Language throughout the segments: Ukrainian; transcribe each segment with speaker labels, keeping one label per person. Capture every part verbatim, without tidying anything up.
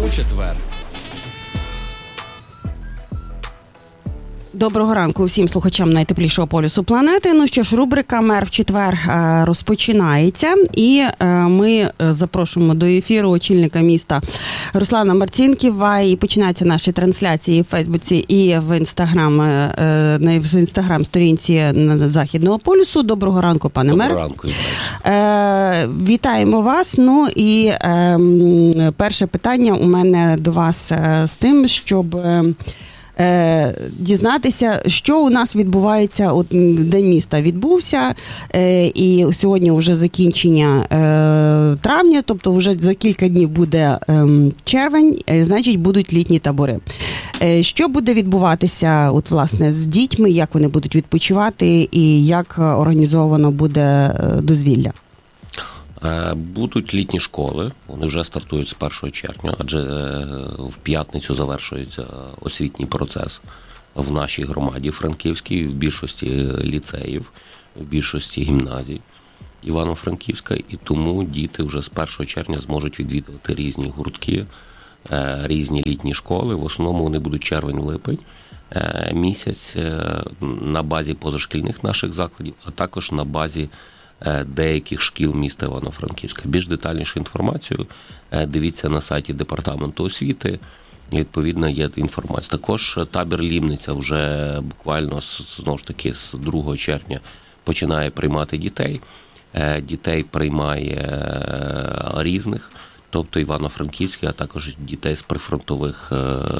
Speaker 1: у четвер.
Speaker 2: Доброго ранку всім слухачам найтеплішого полюсу планети. Ну що ж, рубрика «Мер в четвер» розпочинається. І ми запрошуємо до ефіру очільника міста Руслана Марцінківа. І починаються наші трансляції в Фейсбуці і в Інстаграм, на Інстаграм-сторінці Західного полюсу. Доброго ранку, пане мер.
Speaker 3: Доброго ранку.
Speaker 2: Вітаємо вас. Ну і перше питання у мене до вас з тим, щоб дізнатися, що у нас відбувається. От День міста відбувся, і сьогодні вже закінчення травня, тобто вже за кілька днів буде червень, значить будуть літні табори. Що буде відбуватися от, власне, з дітьми, як вони будуть відпочивати і як організовано буде дозвілля?
Speaker 3: Будуть літні школи, вони вже стартують з першого червня, адже в п'ятницю завершується освітній процес в нашій громаді Франківській, в більшості ліцеїв, в більшості гімназій Івано-Франківська, і тому діти вже з першого червня зможуть відвідувати різні гуртки, різні літні школи. В основному вони будуть червень-липень місяць на базі позашкільних наших закладів, а також на базі деяких шкіл міста Івано-Франківська. Більш детальнішу інформацію дивіться на сайті Департаменту освіти. Відповідно, є інформація. Також табір Лімниця вже буквально, знову ж таки, з другого червня починає приймати дітей. Дітей приймає різних, тобто Івано-Франківський, а також дітей з прифронтових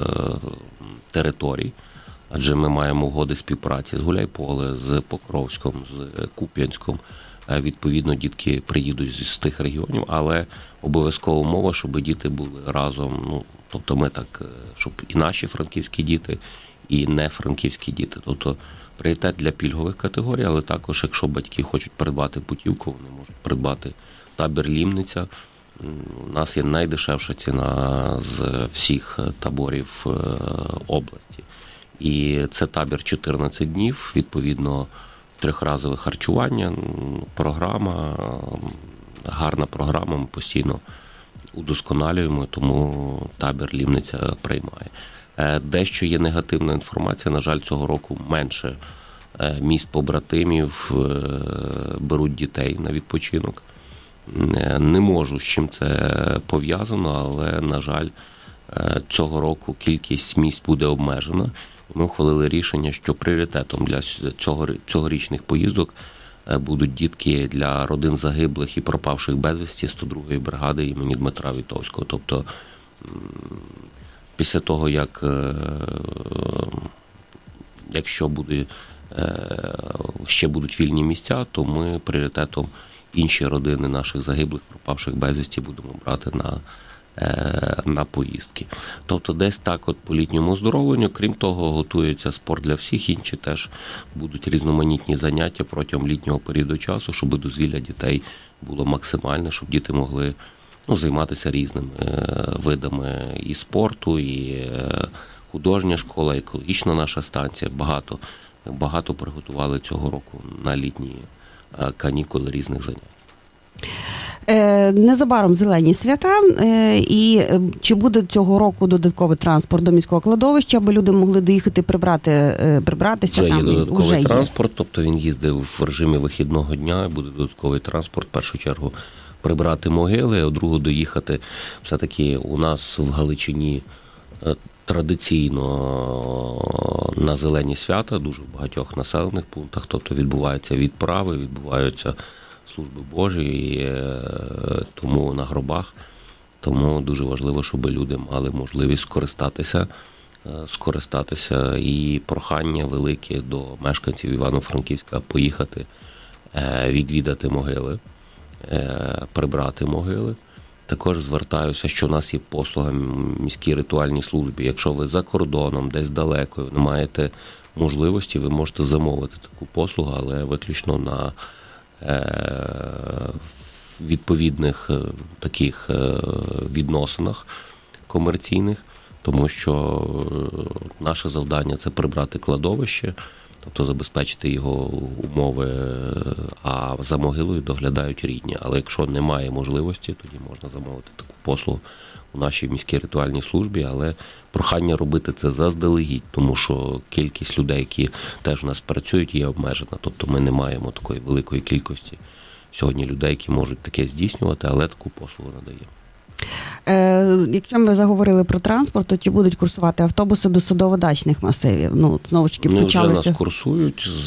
Speaker 3: територій. Адже ми маємо угоди співпраці з Гуляйполе, з Покровськом, з Куп'янськом. Відповідно, дітки приїдуть з тих регіонів, але обов'язкова умова, щоб діти були разом. Ну, тобто ми так, щоб і наші франківські діти, і не франківські діти. Тобто пріоритет для пільгових категорій, але також, якщо батьки хочуть придбати путівку, вони можуть придбати табір Лімниця. У нас є найдешевша ціна з всіх таборів області. І це табір чотирнадцять днів, відповідно, трьохразове харчування, програма, гарна програма, ми постійно удосконалюємо, тому табір Лімниця приймає. Дещо є негативна інформація, на жаль, цього року менше міст-побратимів беруть дітей на відпочинок. Не можу, з чим це пов'язано, але, на жаль, цього року кількість місць буде обмежена. Ми ухвалили рішення, що пріоритетом для цього, цьогорічних поїздок будуть дітки для родин загиблих і пропавших безвісті сто другої бригади імені Дмитра Вітовського. Тобто, після того, як, якщо буде, ще будуть вільні місця, то ми пріоритетом інші родини наших загиблих, пропавших безвісті будемо брати на на поїздки. Тобто десь так от по літньому оздоровленню. Крім того, готується спорт для всіх, інші теж будуть різноманітні заняття протягом літнього періоду часу, щоб дозвілля дітей було максимальне, щоб діти могли ну, займатися різними видами і спорту, і художня школа, екологічна наша станція. Багато, багато приготували цього року на літні канікули різних занять.
Speaker 2: Незабаром зелені свята, і чи буде цього року додатковий транспорт до міського кладовища, аби люди могли доїхати прибрати, прибратися?
Speaker 3: Вже
Speaker 2: там?
Speaker 3: Є додатковий
Speaker 2: Уже
Speaker 3: транспорт,
Speaker 2: є.
Speaker 3: Тобто він їздив в режимі вихідного дня, буде додатковий транспорт, в першу чергу прибрати могили, а в другу доїхати. Все-таки у нас в Галичині традиційно на зелені свята, дуже в багатьох населених пунктах, тобто відбуваються відправи, відбуваються служби Божі, тому на гробах. Тому дуже важливо, щоб люди мали можливість скористатися, скористатися і прохання велике до мешканців Івано-Франківська поїхати, відвідати могили, прибрати могили. Також звертаюся, що у нас є послуга в міській ритуальній службі. Якщо ви за кордоном, десь далеко, не маєте можливості, ви можете замовити таку послугу, але виключно на відповідних таких відносинах комерційних, тому що наше завдання – це прибрати кладовище, тобто забезпечити його умови, а за могилою доглядають рідні. Але якщо немає можливості, тоді можна замовити таку послугу у нашій міській ритуальній службі, але прохання робити це заздалегідь, тому що кількість людей, які теж у нас працюють, є обмежена. Тобто ми не маємо такої великої кількості сьогодні людей, які можуть таке здійснювати, але таку послугу надаємо.
Speaker 2: Е, якщо ми заговорили про транспорт, то чи будуть курсувати автобуси до садово-дачних масивів? Ну, знову ж таки, почалися...
Speaker 3: Вони вже нас курсують. З...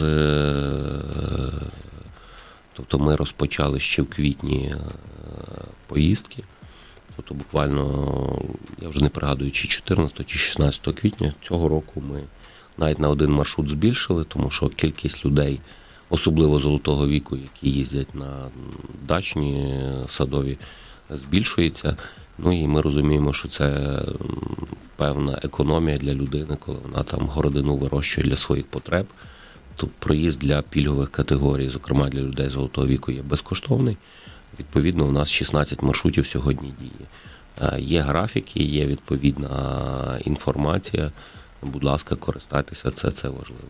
Speaker 3: Тобто ми розпочали ще в квітні поїздки. Тобто буквально, я вже не пригадую, чи чотирнадцятого, чи шістнадцятого квітня цього року ми навіть на один маршрут збільшили, тому що кількість людей, особливо золотого віку, які їздять на дачні, садові, збільшується. Ну і ми розуміємо, що це певна економія для людини, коли вона там городину вирощує для своїх потреб. Тут проїзд для пільгових категорій, зокрема для людей золотого віку, є безкоштовний. Відповідно, у нас шістнадцять маршрутів сьогодні діє. Є графіки, є відповідна інформація. Будь ласка, користайтеся, це, це важливо.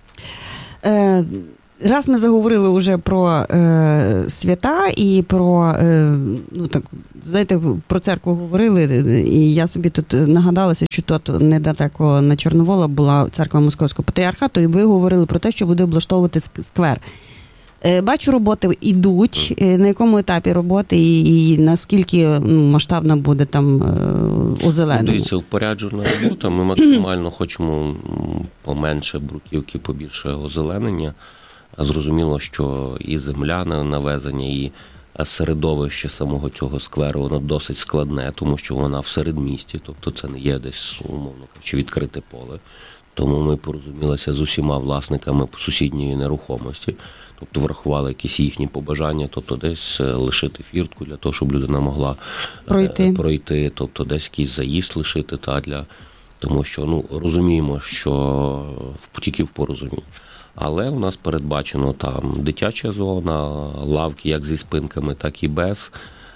Speaker 2: Е, раз ми заговорили вже про е, свята і про, е, ну так, знаєте, про церкву говорили, і я собі тут нагадалася, що тут недалеко на Чорновола була церква Московського патріархату, і ви говорили про те, що буде облаштовувати сквер. Бачу, роботи йдуть. На якому етапі роботи і, і наскільки ну, масштабна буде там озеленення?
Speaker 3: Дивіться, упоряджена робота. Ми максимально хочемо поменше бруківки, побільше озеленення. Зрозуміло, що і земля навезення, і середовище самого цього скверу, воно досить складне, тому що вона в середмісті, тобто це не є десь, умовно кажучи, відкрите поле. Тому ми порозумілися з усіма власниками сусідньої нерухомості, тобто врахували якісь їхні побажання, тобто десь лишити фіртку для того, щоб людина могла пройти, пройти тобто десь якийсь заїзд лишити, та для, тому що ну, розуміємо, що тільки в порозумінні. Але у нас передбачено там дитяча зона, лавки як зі спинками, так і без,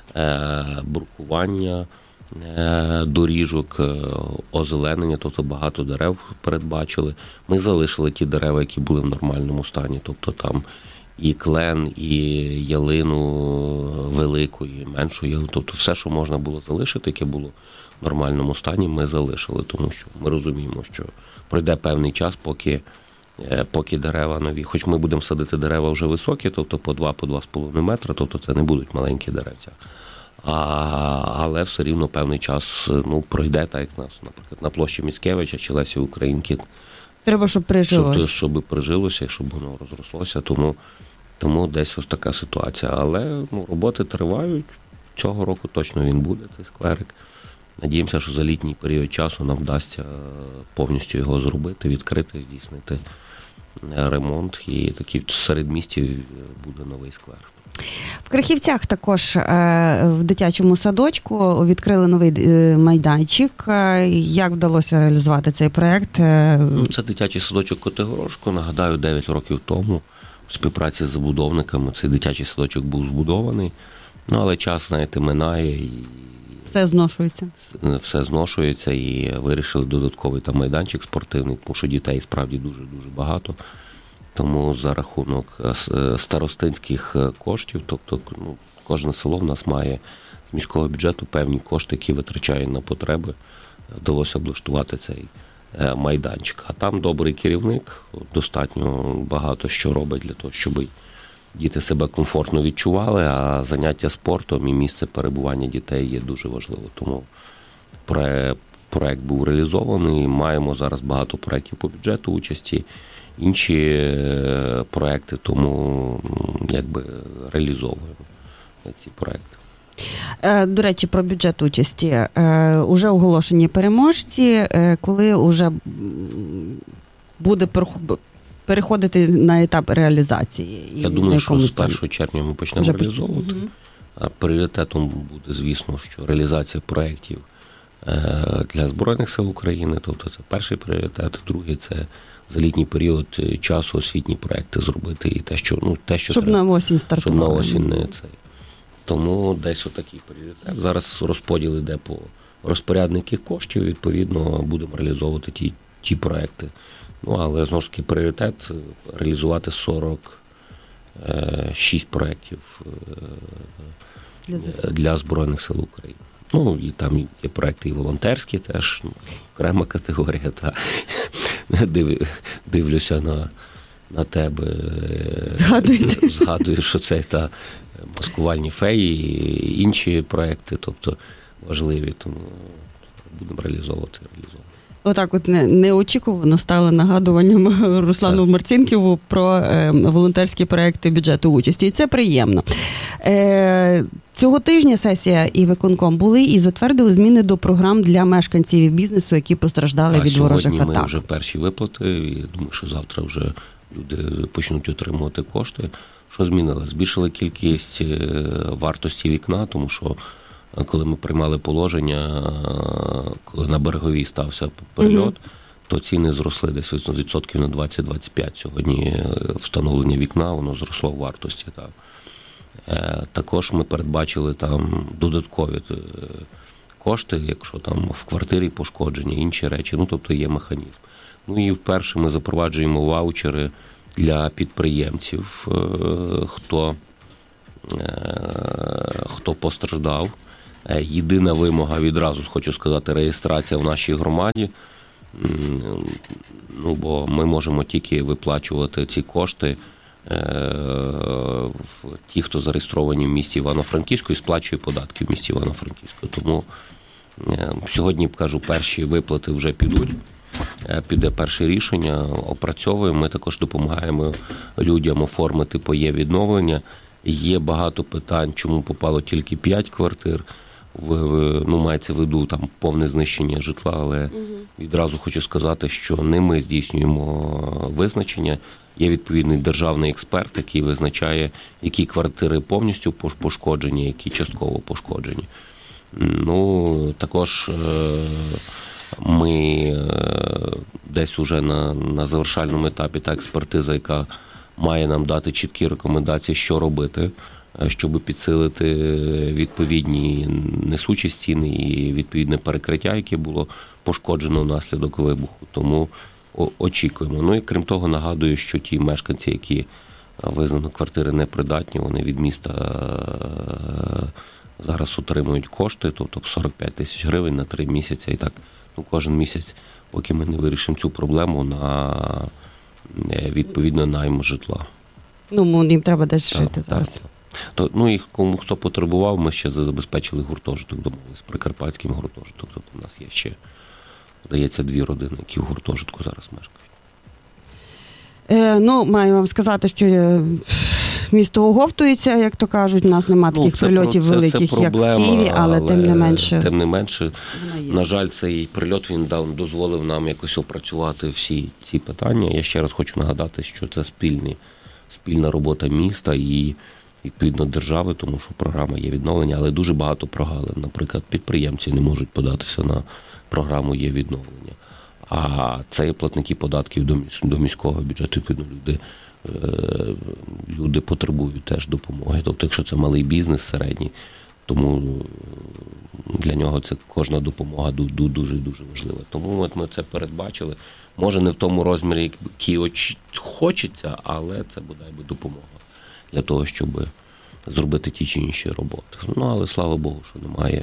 Speaker 3: брукування доріжок, озеленення, тобто багато дерев передбачили. Ми залишили ті дерева, які були в нормальному стані, тобто там і клен, і ялину велику, і меншу ялину, тобто все, що можна було залишити, яке було в нормальному стані, ми залишили, тому що ми розуміємо, що пройде певний час, поки поки дерева нові, хоч ми будемо садити дерева вже високі, тобто по два, по два з половиною метри, тобто це не будуть маленькі деревця. А, але все рівно певний час ну, пройде, так як нас, наприклад, на площі Міцкевича чи Лесі Українки.
Speaker 2: Треба, щоб прижилося.
Speaker 3: Щоб, щоб прижилося, щоб воно розрослося, тому, тому десь ось така ситуація. Але ну, роботи тривають, цього року точно він буде, цей скверик. Надіємося, що за літній період часу нам вдасться повністю його зробити, відкрити, здійснити ремонт, і такий в середмісті буде новий сквер.
Speaker 2: В Крихівцях також в дитячому садочку відкрили новий майданчик. Як вдалося реалізувати цей проєкт?
Speaker 3: Це дитячий садочок Котигорошко. Нагадаю, дев'ять років тому у співпраці з забудовниками цей дитячий садочок був збудований. Ну, але час, знаєте, минає і
Speaker 2: все зношується.
Speaker 3: Все зношується і вирішили додатковий там майданчик спортивний, тому що дітей справді дуже-дуже багато. Тому за рахунок старостинських коштів, тобто ну, кожне село в нас має з міського бюджету певні кошти, які витрачає на потреби, вдалося облаштувати цей майданчик. А там добрий керівник, достатньо багато що робить для того, щоб діти себе комфортно відчували, а заняття спортом і місце перебування дітей є дуже важливо. Тому проєкт був реалізований, маємо зараз багато проєктів по бюджету участі, інші проекти, тому якби реалізовуємо ці проекти.
Speaker 2: До речі, про бюджет участі. Уже оголошені переможці, коли вже буде переходити на етап реалізації?
Speaker 3: Я думаю, що з першого червня ми почнемо вже реалізовувати. Угу. А пріоритетом буде, звісно, що реалізація проєктів для Збройних сил України, тобто це перший пріоритет, другий – це за літній період часу освітні проекти зробити і те, що ну те, що
Speaker 2: щоб треба, на осінь стартували.
Speaker 3: Щоб на осінь не цей. Тому десь отакий пріоритет. Зараз розподіл іде по розпорядників коштів, відповідно будемо реалізовувати ті ті проекти, Ну, але, знову ж таки, пріоритет – реалізувати сорок шість проєктів
Speaker 2: для,
Speaker 3: для Збройних сил України. Ну, і там є проєкти і волонтерські теж, ну, окрема категорія, та Див, дивлюся на, на тебе,
Speaker 2: Згадуєте.
Speaker 3: згадую, що це та маскувальні феї і інші проєкти, тобто важливі, тому будемо реалізовувати, реалізовувати.
Speaker 2: Отак от не, неочікувано стало нагадуванням Руслану так. Марцінківу про е, волонтерські проекти бюджету участі. І це приємно. Е, цього тижня сесія і виконком були і затвердили зміни до програм для мешканців і бізнесу, які постраждали
Speaker 3: а
Speaker 2: від ворожих атак.
Speaker 3: Сьогодні ми вже перші виплати, і думаю, що завтра вже люди почнуть отримувати кошти. Що змінилось? Збільшили кількість вартості вікна, тому що коли ми приймали положення, коли на Береговій стався перельот, угу. то ціни зросли десь відсотків на двадцять-двадцять п'ять. Сьогодні встановлення вікна, воно зросло в вартості. Так. Також ми передбачили там додаткові кошти, якщо там в квартирі пошкодження, інші речі, ну тобто є механізм. Ну і вперше ми запроваджуємо ваучери для підприємців, хто, хто постраждав. Єдина вимога, відразу хочу сказати, реєстрація в нашій громаді, ну, бо ми можемо тільки виплачувати ці кошти, ті, хто зареєстровані в місті Івано-Франківську і сплачує податки в місті Івано-Франківську. Тому сьогодні, кажу, перші виплати вже підуть, піде перше рішення, опрацьовуємо, ми також допомагаємо людям оформити ПАЄ відновлення. Є багато питань, чому попало тільки п'ять квартир. Ну, мається в виду там повне знищення житла, але угу. відразу хочу сказати, що не ми здійснюємо визначення. Є відповідний державний експерт, який визначає, які квартири повністю пошкоджені, які частково пошкоджені. Ну, також ми десь уже на, на завершальному етапі та експертиза, яка має нам дати чіткі рекомендації, що робити, щоб підсилити відповідні несучі стіни і відповідне перекриття, яке було пошкоджено внаслідок вибуху. Тому очікуємо. Ну і крім того, нагадую, що ті мешканці, які визнано квартири непридатні, вони від міста зараз отримують кошти, тобто сорок п'ять тисяч гривень на три місяці. І так, ну, кожен місяць, поки ми не вирішимо цю проблему, на відповідно найм житла.
Speaker 2: Ну, їм треба десь так, жити зараз. Так.
Speaker 3: То, ну, і кому хто потребував, ми ще забезпечили гуртожиток, домовились з Прикарпатським гуртожитком. Тобто у нас є ще, здається, дві родини, які в гуртожитку зараз мешкають.
Speaker 2: Е, ну, маю вам сказати, що місто оговтується, як то кажуть, у нас немає таких ну, це, прильотів це, великих, це проблема, як в Києві, але, але тим не менше.
Speaker 3: Тим не менше, на жаль, цей прильот, він дав, дозволив нам якось опрацювати всі ці питання. Я ще раз хочу нагадати, що це спільні, спільна робота міста і відповідно держави, тому що програма є відновлення, але дуже багато прогалин. Наприклад, підприємці не можуть податися на програму є відновлення. А це є платники податків до міського бюджету, відповідно, люди, люди потребують теж допомоги. Тобто, якщо це малий бізнес середній, тому для нього це кожна допомога дуже-дуже важлива. Тому от ми це передбачили. Може, не в тому розмірі, який хочеться, але це буде допомога для того, щоб зробити ті чи інші роботи. Ну, але слава Богу, що немає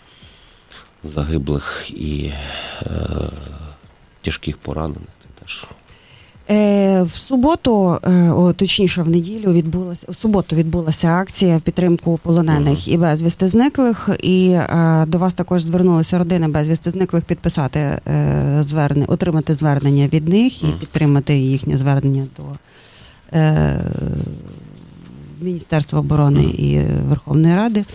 Speaker 3: загиблих і е, тяжких поранених. Це теж.
Speaker 2: Е, в суботу, е, о, точніше в неділю, відбулася, в суботу відбулася акція в підтримку полонених uh-huh. і безвісти зниклих. І е, до вас також звернулися родини безвісти зниклих підписати е, звернення, отримати звернення від них і uh-huh. підтримати їхнє звернення до е, Міністерства оборони uh-huh. і Верховної Ради.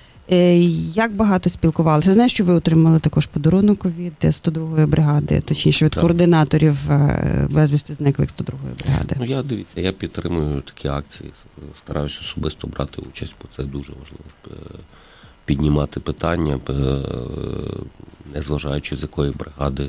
Speaker 2: Як багато спілкувалися? Знаєш, що ви отримали також подарунок від сто другої бригади, точніше від так. координаторів безвісти зниклих сто другої бригади?
Speaker 3: Ну, я, дивіться, я підтримую такі акції, стараюся особисто брати участь, бо це дуже важливо. Піднімати питання, незважаючи з якої бригади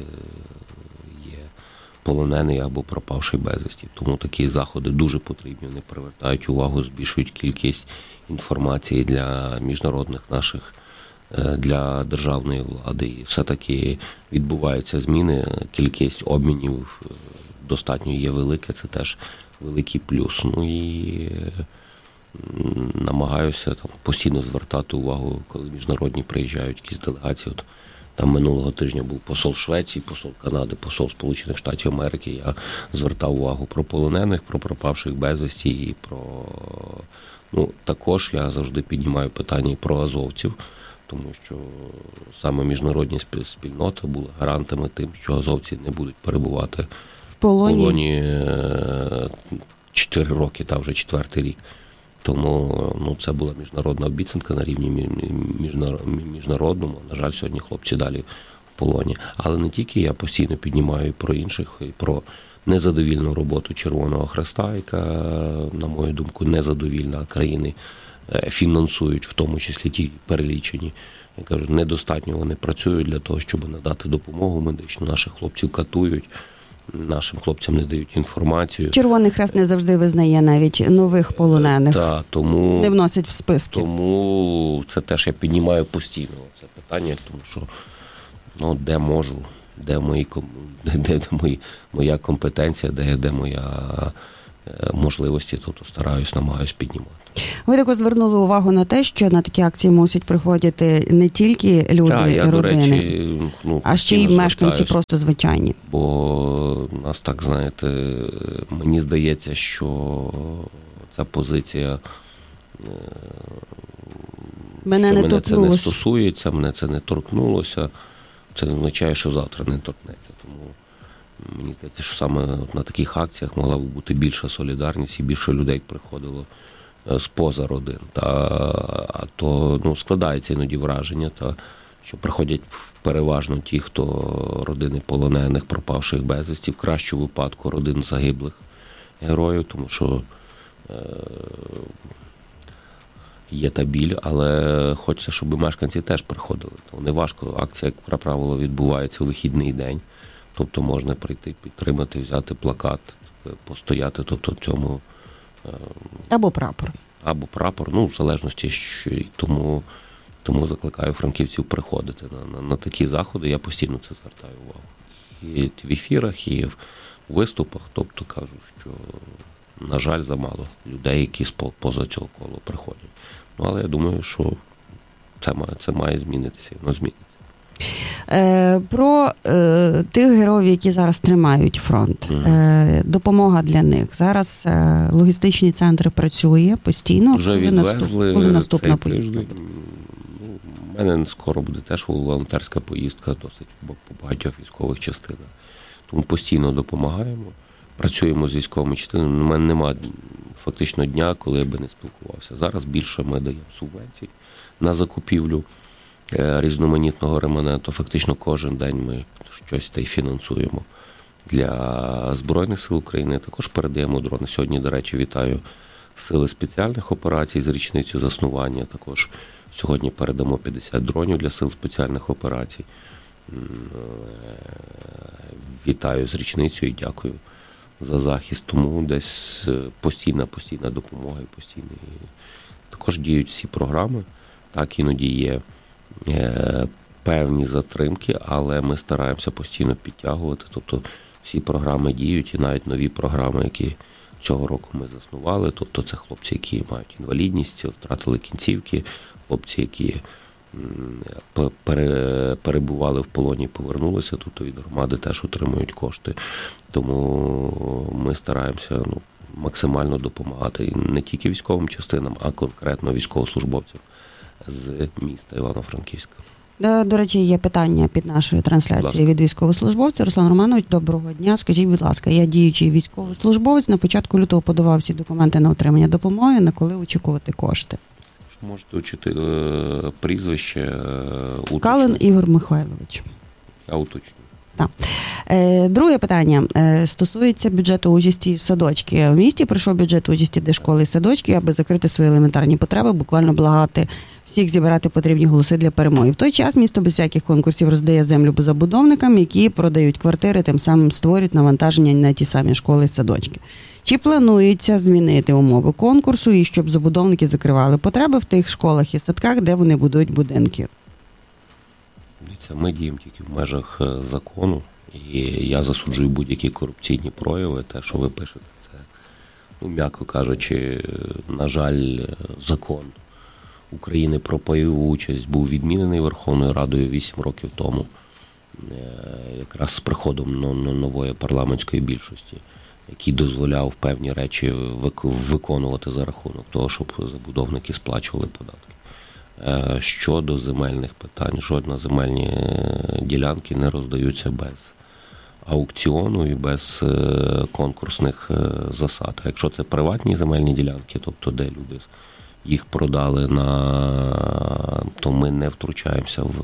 Speaker 3: є полонений або пропавший безвісті. Тому такі заходи дуже потрібні, вони привертають увагу, збільшують кількість інформації для міжнародних наших, для державної влади. І все-таки відбуваються зміни, кількість обмінів достатньо є велике, це теж великий плюс. Ну і намагаюся там постійно звертати увагу, коли міжнародні приїжджають якісь делегації. От там минулого тижня був посол Швеції, посол Канади, посол Сполучених Штатів Америки. Я звертав увагу про полонених, про пропавших безвісті і про... Ну, також я завжди піднімаю питання про азовців, тому що саме міжнародні спільноти були гарантами тим, що азовці не будуть перебувати в полоні, в полоні чотири роки, та вже четвертий рік. Тому ну, це була міжнародна обіцянка на рівні міжнародному. На жаль, сьогодні хлопці далі в полоні. Але не тільки я постійно піднімаю про інших, і про незадовільну роботу Червоного Хреста, яка, на мою думку, незадовільна. Країни фінансують, в тому числі ті перелічені. Я кажу, недостатньо вони працюють для того, щоб надати допомогу медичну. Наших хлопців катують. Нашим хлопцям не дають інформацію.
Speaker 2: Червоний Хрест не завжди визнає навіть нових полонених.
Speaker 3: Так, тому
Speaker 2: не вносить в списки.
Speaker 3: Тому це теж я піднімаю постійно це питання, тому що ну, де можу, де мої де, де мої моя компетенція, де де моя можливості, то, то стараюсь, намагаюсь піднімати.
Speaker 2: Ви також звернули увагу на те, що на такі акції мусять приходити не тільки люди,
Speaker 3: так, я,
Speaker 2: родини,
Speaker 3: до речі, ну,
Speaker 2: а ще й мешканці просто звичайні.
Speaker 3: Бо нас так, знаєте, мені здається, що ця позиція
Speaker 2: мене, не
Speaker 3: мене це не стосується, мене це не торкнулося. Це не означає, що завтра не торкнеться. Тому мені здається, що саме на таких акціях могла б бути більша солідарність і більше людей приходило з-поза родин. Та, а то ну, складається іноді враження, та, що приходять переважно ті, хто родини полонених, пропавших безвісті, в кращому випадку родин загиблих героїв, тому що е- є та біль, але хочеться, щоб мешканці теж приходили. То не важко, акція, як правило, відбувається у вихідний день, тобто можна прийти, підтримати, взяти плакат, постояти, тобто в цьому...
Speaker 2: Або прапор.
Speaker 3: Або прапор, ну, в залежності, що і тому, тому закликаю франківців приходити на, на, на такі заходи, я постійно це звертаю увагу. І в ефірах, і в виступах, тобто кажу, що, на жаль, замало людей, які поза цього колу приходять. Ну, але я думаю, що це має, це має змінитися, і воно зміниться.
Speaker 2: Про е, тих героїв, які зараз тримають фронт. Mm. Е, допомога для них. Зараз е, логістичні центри працює постійно.
Speaker 3: Вже відвезли.
Speaker 2: Коли наступна поїздка?
Speaker 3: Ну, у мене скоро буде теж волонтерська поїздка досить по багатьох військових частинах. Тому постійно допомагаємо. Працюємо з військовими частинами. У мене немає фактично дня, коли я би не спілкувався. Зараз більше ми даємо субвенцій на закупівлю різноманітного реманенту. Фактично кожен день ми щось та й фінансуємо для Збройних сил України. Також передаємо дрони. Сьогодні, до речі, вітаю Сили спеціальних операцій з річницею заснування. Також сьогодні передамо п'ятдесят дронів для Сил спеціальних операцій. Вітаю з річницею і дякую за захист. Тому десь постійна, постійна допомога і постійний. Також діють всі програми. Так, іноді є певні затримки, але ми стараємося постійно підтягувати. Тобто всі програми діють, і навіть нові програми, які цього року ми заснували. Тобто це хлопці, які мають інвалідність, втратили кінцівки, хлопці, які перебували в полоні, повернулися, тобто від громади теж отримують кошти. Тому ми стараємося ну, максимально допомагати і не тільки військовим частинам, а конкретно військовослужбовцям з міста Івано-Франківська.
Speaker 2: До, до речі, є питання під нашою трансляцією від військовослужбовця. Руслан Романович, доброго дня. Скажіть, будь ласка, я діючий військовослужбовець, на початку лютого подавав всі документи на отримання допомоги, на коли очікувати кошти?
Speaker 3: Що можете учити е, прізвище? Уточню.
Speaker 2: Калин Ігор Михайлович.
Speaker 3: Я уточню.
Speaker 2: Так. Друге питання стосується бюджету участі в садочки. В місті прийшов бюджет участі де школи і садочки, аби закрити свої елементарні потреби, буквально благати всіх зібрати потрібні голоси для перемоги. В той час місто без всяких конкурсів роздає землю забудовникам, які продають квартири, тим самим створюють навантаження на ті самі школи і садочки. Чи планується змінити умови конкурсу і щоб забудовники закривали потреби в тих школах і садках, де вони будують будинки?
Speaker 3: Ми діємо тільки в межах закону, і я засуджую будь-які корупційні прояви. Те, що ви пишете, це, ну, м'яко кажучи, на жаль, закон України про пайову участь був відмінений Верховною Радою вісім років тому, якраз з приходом нової парламентської більшості, який дозволяв певні речі виконувати за рахунок того, щоб забудовники сплачували податки. Щодо земельних питань, жодна земельні ділянки не роздаються без аукціону і без конкурсних засад. А якщо це приватні земельні ділянки, тобто де люди їх продали, на, то ми не втручаємося в,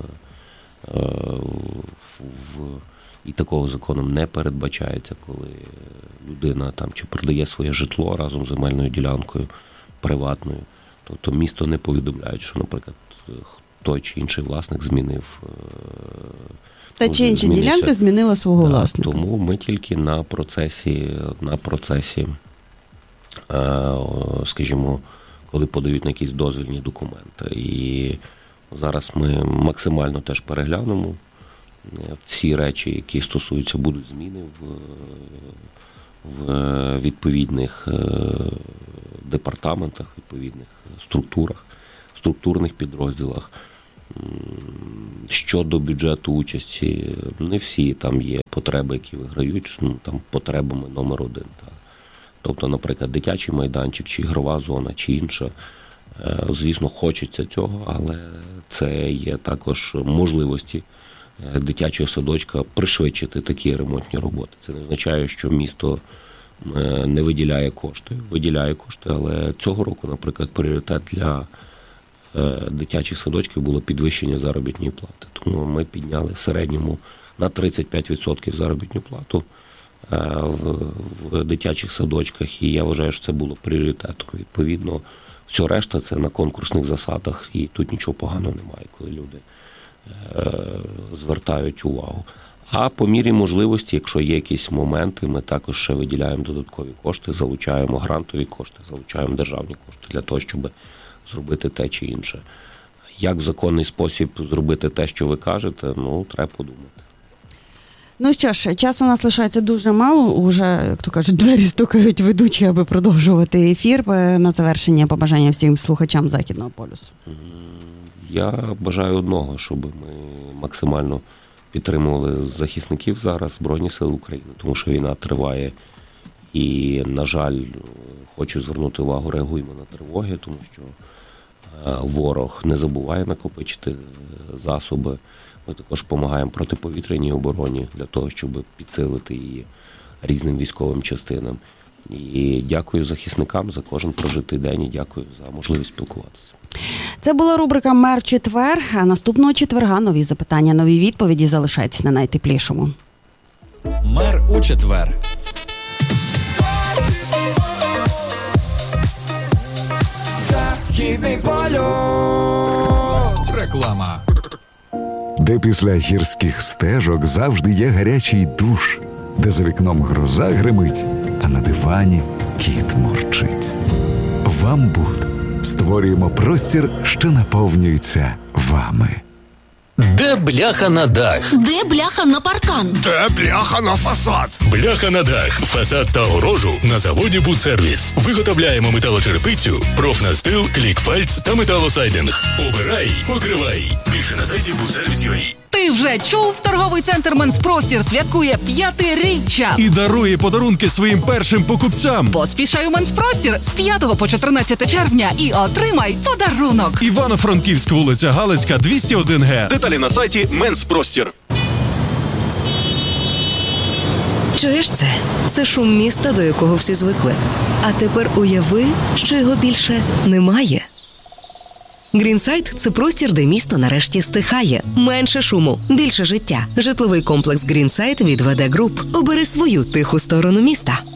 Speaker 3: в, в і такого законом не передбачається, коли людина там чи продає своє житло разом з земельною ділянкою приватною. Тобто місто не повідомляють, що, наприклад, той чи інший власник змінив...
Speaker 2: Та чи інша ділянка змінила свого
Speaker 3: да,
Speaker 2: власника.
Speaker 3: Тому ми тільки на процесі, на процесі, скажімо, коли подають на якісь дозвільні документи. І зараз ми максимально теж переглянемо всі речі, які стосуються, будуть зміни в, в відповідних департаментах, відповідних структурах, структурних підрозділах. Щодо бюджету участі, не всі там є потреби, які виграють, ну, там потребами номер один. Так. Тобто, наприклад, дитячий майданчик, чи ігрова зона, чи інша. Звісно, хочеться цього, але це є також можливості дитячого садочка пришвидшити такі ремонтні роботи. Це не означає, що місто не виділяє кошти. Виділяє кошти, але цього року, наприклад, пріоритет для дитячих садочків було підвищення заробітної плати. Тому ми підняли в середньому на тридцять п'ять відсотків заробітну плату в, в дитячих садочках, і я вважаю, що це було пріоритетом. Відповідно, все решта це на конкурсних засадах, і тут нічого поганого немає, коли люди звертають увагу. А по мірі можливості, якщо є якісь моменти, ми також ще виділяємо додаткові кошти, залучаємо грантові кошти, залучаємо державні кошти для того, щоб зробити те чи інше. Як в законний спосіб зробити те, що ви кажете, ну, треба подумати.
Speaker 2: Ну що ж, часу у нас лишається дуже мало. Уже, як то кажуть, двері стукають ведучі, аби продовжувати ефір. На завершення побажання всім слухачам Західного полюсу.
Speaker 3: Я бажаю одного, щоб ми максимально підтримували захисників зараз, Збройні Сили України, тому що війна триває. І, на жаль, хочу звернути увагу, реагуємо на тривоги, тому що ворог не забуває накопичити засоби. Ми також допомагаємо протиповітряній обороні для того, щоб підсилити її різним військовим частинам. І дякую захисникам за кожен прожитий день і дякую за можливість спілкуватися.
Speaker 2: Це була рубрика «Мер четвер». А наступного четверга нові запитання, нові відповіді. Залишайтесь на найтеплішому.
Speaker 1: Мер у четвер. Західний полюс. Реклама.
Speaker 4: Де після гірських стежок завжди є гарячий душ, де за вікном гроза гримить, а на дивані кіт мурчить. Вамбуд. Створюємо простір, що наповнюється вами.
Speaker 5: Де бляха на дах?
Speaker 6: Де бляха на паркан?
Speaker 1: Де бляха на фасад?
Speaker 5: Бляха на дах, фасад та огорожу на заводі «Будсервіс». Виготовляємо металочерепицю, профнастил, клікфальц та металосайдинг. Обирай, покривай. Більше на сайті будсервіс крапка ю а.
Speaker 7: Ти вже чув? Торговий центр «Менспростір» святкує п'ятиріччя.
Speaker 8: І дарує подарунки своїм першим покупцям.
Speaker 7: Поспішай у «Менспростір» з п'ятого по чотирнадцяте червня і отримай подарунок.
Speaker 8: Івано-Франківськ, вулиця Галицька, двісті один ге. Деталі на сайті «Менспростір».
Speaker 9: Чуєш це? Це шум міста, до якого всі звикли. А тепер уяви, що його більше немає. Грінсайд – це простір, де місто нарешті стихає. Менше шуму, більше життя. Житловий комплекс Грінсайд від ВД Груп. Обери свою тиху сторону міста.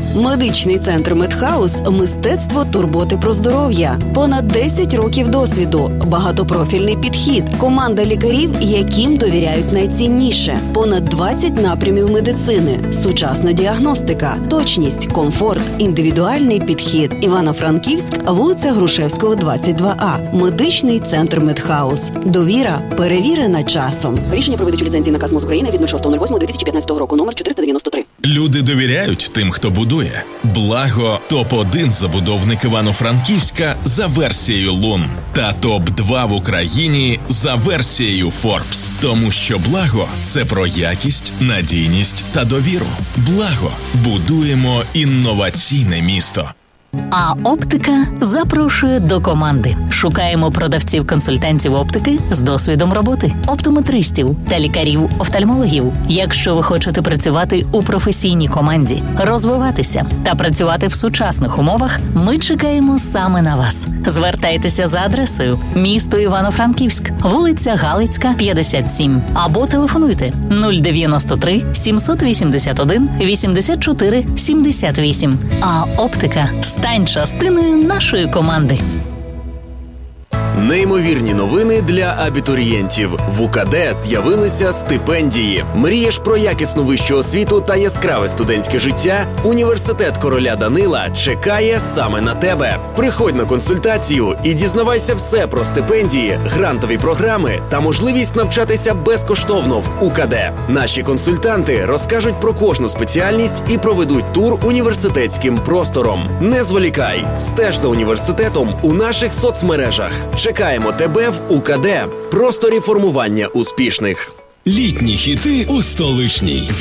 Speaker 2: Медичний центр Медхаус – мистецтво турботи про здоров'я. Понад десять років досвіду, багатопрофільний підхід, команда лікарів, яким довіряють найцінніше. Понад двадцять напрямів медицини, сучасна діагностика, точність, комфорт, індивідуальний підхід. Івано-Франківськ, вулиця Грушевського, двадцять два А. Медичний центр Медхаус. Довіра перевірена часом. Рішення про видачу ліцензії наказ МОЗ України від шостого восьмого дві тисячі п'ятнадцятого року, номер чотириста дев'яносто три.
Speaker 6: Люди довіряють тим, хто будує. Благо – топ один забудовник Івано-Франківська за версією Лун. Та топ два в Україні за версією Forbes. Тому що Благо – це про якість, надійність та довіру. Благо. Будуємо інноваційне місто.
Speaker 10: А оптика запрошує до команди. Шукаємо продавців-консультантів оптики з досвідом роботи, оптометристів та лікарів-офтальмологів. Якщо ви хочете працювати у професійній команді, розвиватися та працювати в сучасних умовах, ми чекаємо саме на вас. Звертайтеся за адресою місто Івано-Франківськ, вулиця Галицька, п'ятдесят сім, або телефонуйте нуль дев'яносто три сімсот вісімдесят один вісімдесят чотири сімдесят вісім. А оптика – стань частиною нашої команди.
Speaker 11: Неймовірні новини для абітурієнтів. В УКД з'явилися стипендії. Мрієш про якісну вищу освіту та яскраве студентське життя? Університет короля Данила чекає саме на тебе. Приходь на консультацію і дізнавайся все про стипендії, грантові програми та можливість навчатися безкоштовно в УКД. Наші консультанти розкажуть про кожну спеціальність і проведуть тур університетським простором. Не зволікай, стеж за університетом у наших соцмережах. Чекаємо тебе в УКД. Просторі формування успішних.
Speaker 5: Літні хіти у столичній.